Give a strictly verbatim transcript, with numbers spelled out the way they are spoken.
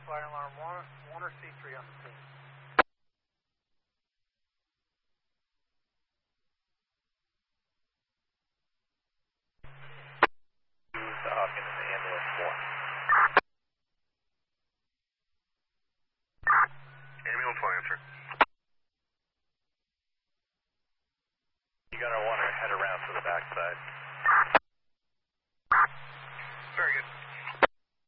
fire alarm one, one or C three on the scene. The Hopkins ambulance one. Ambulance one, answer. You gotta want to head around to the backside.